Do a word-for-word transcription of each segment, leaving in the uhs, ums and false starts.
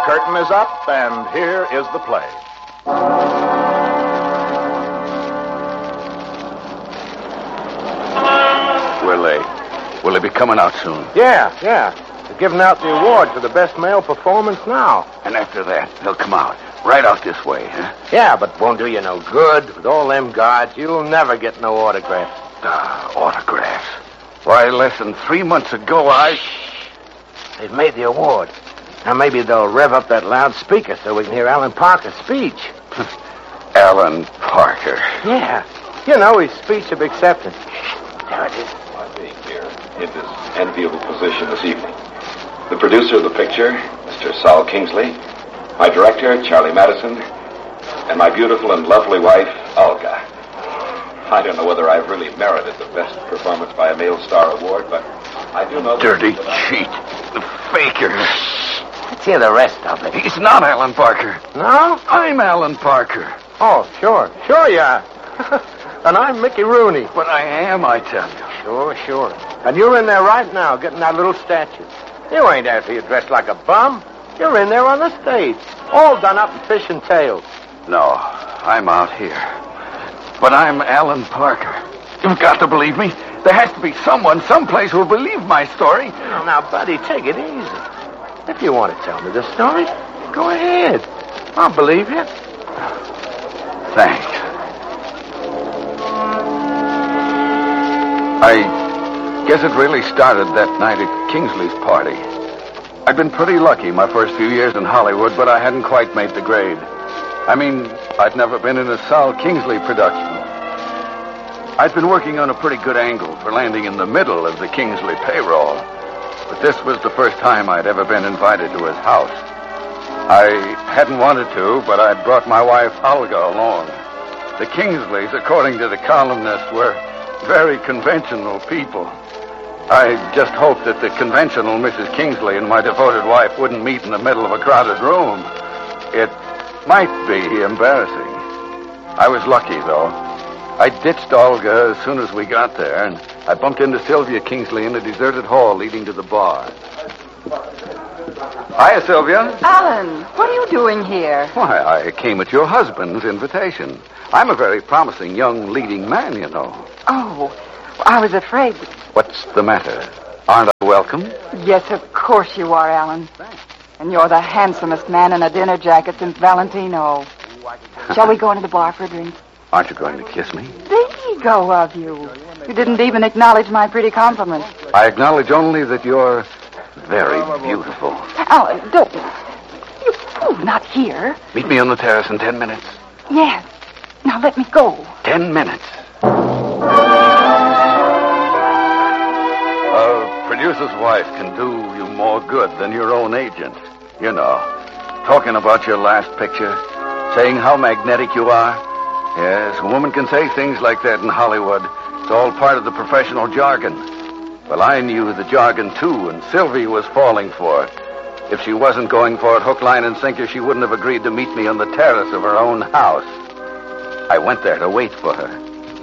Curtain is up, and here is the play. Will they... Will they be coming out soon? Yeah, yeah. They're giving out the award for the best male performance now. And after that, they'll come out. Right out this way, huh? Yeah, but won't do you no good. With all them guards, you'll never get no autographs. Ah, autographs. Why, less than three months ago, I... They've made the award. Now maybe they'll rev up that loudspeaker so we can hear Alan Parker's speech. Alan Parker. Yeah. You know, his speech of acceptance. There it is. My being here in this enviable position this evening. The producer of the picture, Mister Saul Kingsley, my director, Charlie Madison, and my beautiful and lovely wife, Olga. I don't know whether I've really merited the best performance by a male star award, but I do know... Dirty cheat. The faker. Let's hear the rest of it. He's not Alan Parker. No? I'm Alan Parker. Oh, sure. Sure you are. And I'm Mickey Rooney. But I am, I tell you. Sure, sure. And you're in there right now getting that little statue. You ain't after you dressed like a bum. You're in there on the stage, all done up in fish and tails. No, I'm out here. But I'm Alan Parker. You've got to believe me. There has to be someone, someplace who'll believe my story. Now, now, buddy, take it easy. If you want to tell me the story, go ahead. I'll believe you. Thanks. I guess it really started that night at Kingsley's party. I'd been pretty lucky my first few years in Hollywood, but I hadn't quite made the grade. I mean, I'd never been in a Saul Kingsley production. I'd been working on a pretty good angle for landing in the middle of the Kingsley payroll, but this was the first time I'd ever been invited to his house. I hadn't wanted to, but I'd brought my wife Olga along. The Kingsleys, according to the columnists, were very conventional people. I just hoped that the conventional Missus Kingsley and my devoted wife wouldn't meet in the middle of a crowded room. It might be embarrassing. I was lucky, though. I ditched Olga as soon as we got there, and I bumped into Sylvia Kingsley in a deserted hall leading to the bar. Hiya, Sylvia. Alan, what are you doing here? Why, I came at your husband's invitation. I'm a very promising young leading man, you know. Oh, I was afraid. What's the matter? Aren't I welcome? Yes, of course you are, Alan. And you're the handsomest man in a dinner jacket since Valentino. Shall we go into the bar for a drink? Aren't you going to kiss me? The ego of you. You didn't even acknowledge my pretty compliment. I acknowledge only that you're very beautiful. Alan, don't. You fool, not here. Meet me on the terrace in ten minutes. Yes. Now let me go. Ten minutes. A producer's wife can do you more good than your own agent. You know, talking about your last picture, saying how magnetic you are. Yes, a woman can say things like that in Hollywood. It's all part of the professional jargon. Well, I knew the jargon, too, and Sylvie was falling for it. If she wasn't going for it hook, line, and sinker, she wouldn't have agreed to meet me on the terrace of her own house. I went there to wait for her.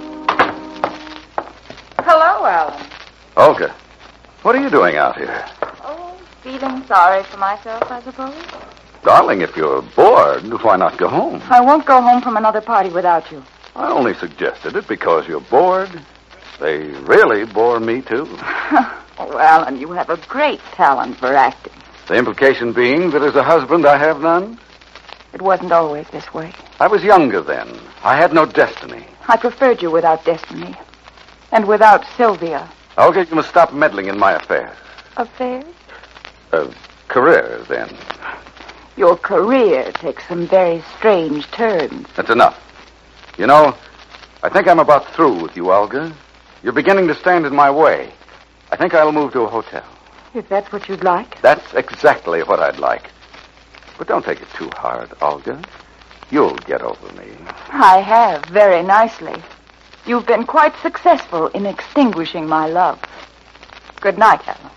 Hello, Alan. Olga, what are you doing out here? Oh, feeling sorry for myself, I suppose. Darling, if you're bored, why not go home? I won't go home from another party without you. I only suggested it because you're bored. They really bore me, too. Oh, Alan, you have a great talent for acting. The implication being that as a husband I have none? It wasn't always this way. I was younger then. I had no destiny. I preferred you without destiny. And without Sylvia. Olga, you must stop meddling in my affairs. Affairs? A career, then. Your career takes some very strange turns. That's enough. You know, I think I'm about through with you, Olga. You're beginning to stand in my way. I think I'll move to a hotel. If that's what you'd like. That's exactly what I'd like. But don't take it too hard, Olga. You'll get over me. I have, very nicely. You've been quite successful in extinguishing my love. Good night, Alan.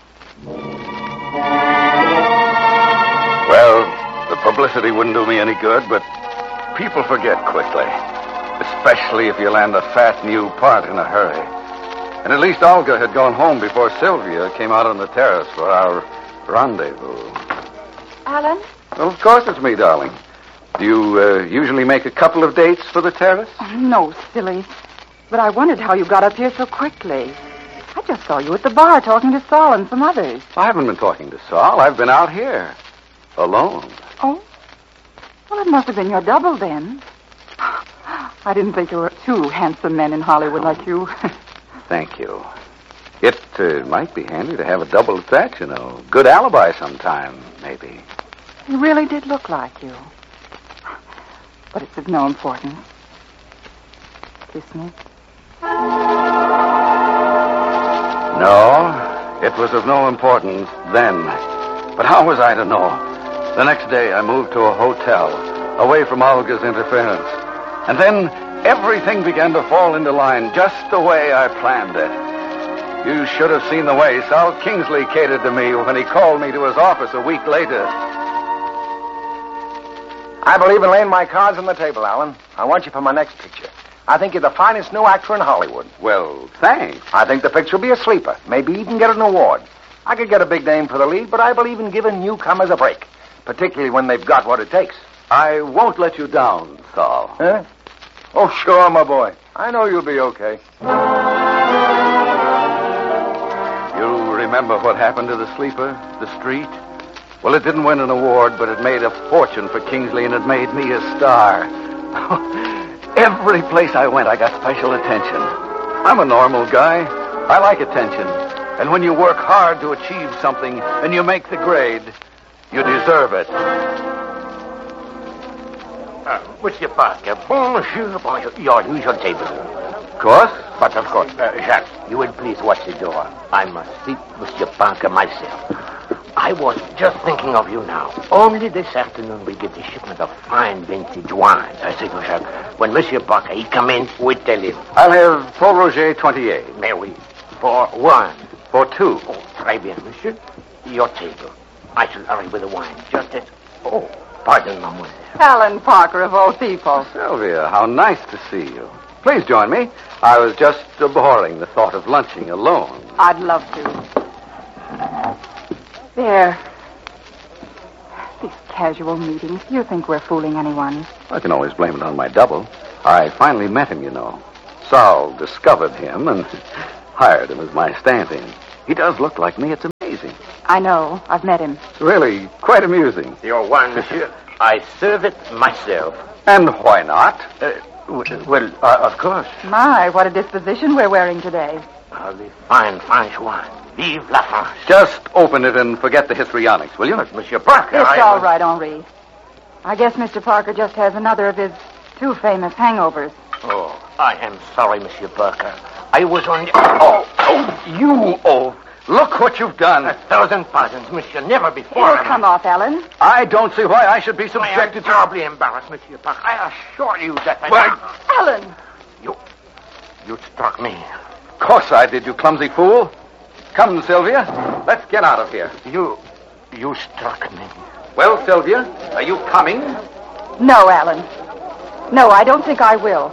Well, the publicity wouldn't do me any good, but people forget quickly. Especially if you land a fat new part in a hurry. And at least Olga had gone home before Sylvia came out on the terrace for our rendezvous. Alan, Well, of course it's me, darling. Do you uh, usually make a couple of dates for the terrace? Oh, no, silly. But I wondered how you got up here so quickly. I just saw you at the bar talking to Saul and some others. I haven't been talking to Saul. I've been out here. Alone. Oh? Well, it must have been your double then. I didn't think there were two handsome men in Hollywood like you. Thank you. It uh, might be handy to have a double at that, you know. Good alibi sometime, maybe. You really did look like you. But it's of no importance. Kiss me. No, it was of no importance then. But how was I to know? The next day I moved to a hotel, away from Olga's interference. And then everything began to fall into line just the way I planned it. You should have seen the way Sal Kingsley catered to me when he called me to his office a week later. I believe in laying my cards on the table, Alan. I want you for my next picture. I think you're the finest new actor in Hollywood. Well, thanks. I think the picture will be a sleeper. Maybe even get an award. I could get a big name for the lead, but I believe in giving newcomers a break, particularly when they've got what it takes. I won't let you down, Saul. Huh? Oh, sure, my boy. I know you'll be okay. You remember what happened to the sleeper, the street? Well, it didn't win an award, but it made a fortune for Kingsley, and it made me a star. Every place I went, I got special attention. I'm a normal guy. I like attention. And when you work hard to achieve something and you make the grade, you deserve it. Uh, Monsieur Parker, bonjour, bonjour. Your usual table. Of course. But of course, uh, Jacques, you will please watch the door. I must see Monsieur Parker myself. I was just thinking of you now. Only this afternoon we get a shipment of fine vintage wines. I say to Jacques, when Monsieur Parker, he come in, we tell him. I'll have Paul Roger twenty-eight. Mais oui. For one. For two. Oh, très bien, monsieur. Your table. I shall hurry with the wine. Just as... Oh, pardon, mademoiselle. Alan Parker, of all people. Sylvia, how nice to see you. Please join me. I was just abhorring the thought of lunching alone. I'd love to. There. These casual meetings. Do you think we're fooling anyone? I can always blame it on my double. I finally met him, you know. Saul discovered him and hired him as my stand-in. He does look like me. It's amazing. I know. I've met him. It's really quite amusing. Your wine, monsieur. I serve it myself. And why not? Uh, well, uh, of course. My, what a disposition we're wearing today. Uh, the fine French wine. Vive la France. Just open it and forget the histrionics, will you? But, Monsieur Parker, It's I... all right, Henri. I guess Mister Parker just has another of his too famous hangovers. Oh, I am sorry, Monsieur Parker. I was on... Oh, oh, you, oh. Look what you've done. A thousand pardons, Monsieur. Never before. It'll come off, Alan. I don't see why I should be I am subjected to... terribly embarrassed, Monsieur Parker. I assure you that I... Well, Alan! You... You struck me. of course I did, you clumsy fool. Come, Sylvia. Let's get out of here. You... You struck me. Well, Sylvia, are you coming? No, Alan. No, I don't think I will.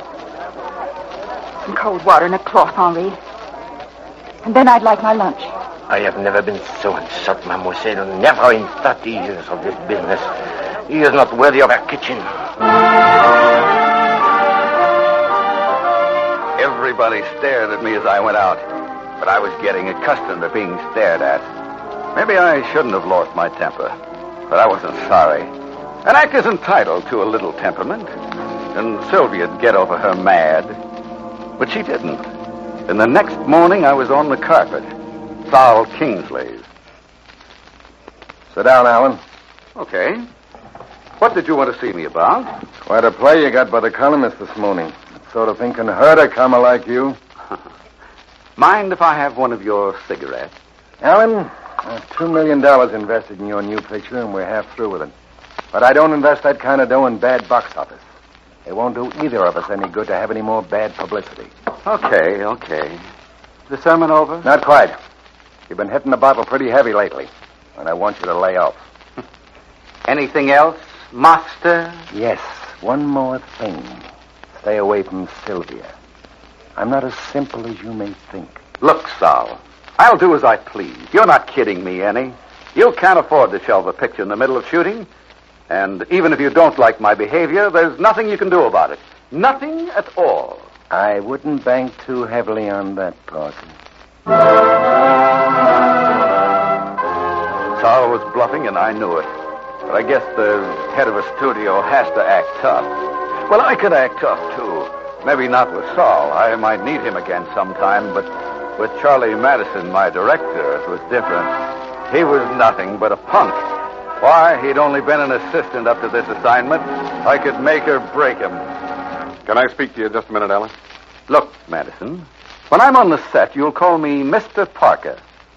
Some cold water and a cloth, Henri. And then I'd like my lunch. I have never been so insulted, mademoiselle. Never in thirty years of this business. He is not worthy of our kitchen. Everybody stared at me as I went out, but I was getting accustomed to being stared at. Maybe I shouldn't have lost my temper, but I wasn't sorry. An actor's entitled to a little temperament, and Sylvia'd get over her mad. But she didn't. And the next morning, I was on the carpet. Saul Kingsley's. Sit down, Alan. Okay. What did you want to see me about? Quite a play you got by the columnist this morning. Sort of thing can hurt a comer like you. Mind if I have one of your cigarettes? Alan, I have two million dollars invested in your new picture, and we're half through with it. But I don't invest that kind of dough in bad box office. It won't do either of us any good to have any more bad publicity. Okay, okay. The sermon over? Not quite. You've been hitting the bottle pretty heavy lately, and I want you to lay off. Anything else, master? Yes, one more thing. Stay away from Sylvia. I'm not as simple as you may think. Look, Sal, I'll do as I please. You're not kidding me, any. You can't afford to shelve a picture in the middle of shooting. And even if you don't like my behavior, there's nothing you can do about it. Nothing at all. I wouldn't bank too heavily on that, Parker. Saul was bluffing, and I knew it. But I guess the head of a studio has to act tough. Well, I could act tough, too. Maybe not with Saul. I might need him again sometime, but with Charlie Madison, my director, it was different. He was nothing but a punk. Why, he'd only been an assistant up to this assignment. I could make or break him. Can I speak to you just a minute, Alan? Look, Madison, when I'm on the set, you'll call me Mister Parker.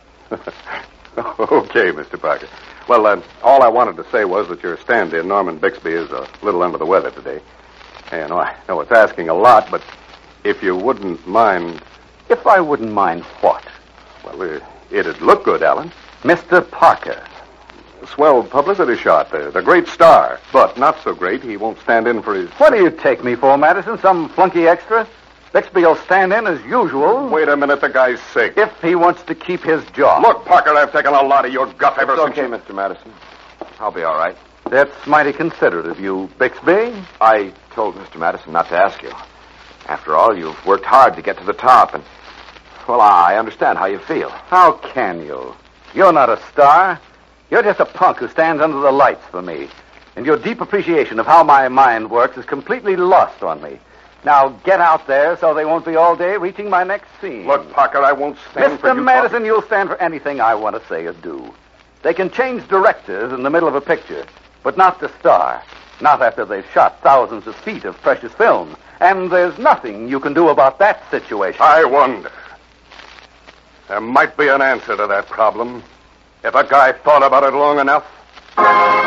Okay, Mister Parker. Well, uh, all I wanted to say was that your stand-in, Norman Bixby, is a little under the weather today. And I know it's asking a lot, but if you wouldn't mind... If I wouldn't mind what? Well, uh, it'd look good, Alan. Mister Parker. A swell publicity shot, the, the great star. But not so great, he won't stand in for his... What do you take me for, Madison? Some flunky extra? Bixby will stand in as usual. Wait a minute, the guy's sick. If he wants to keep his job. Look, Parker, I've taken a lot of your guff ever It's since... okay, Mister Madison. I'll be all right. That's mighty considerate of you, Bixby. I told Mister Madison not to ask you. After all, you've worked hard to get to the top, and... Well, I understand how you feel. How can you? You're not a star. You're just a punk who stands under the lights for me. And your deep appreciation of how my mind works is completely lost on me. Now, get out there so they won't be all day reaching my next scene. Look, Parker, I won't stand for Mister you... Madison, you'll stand for anything I want to say or do. They can change directors in the middle of a picture, but not the star. Not after they've shot thousands of feet of precious film. And there's nothing you can do about that situation. I wonder. There might be an answer to that problem if a guy thought about it long enough.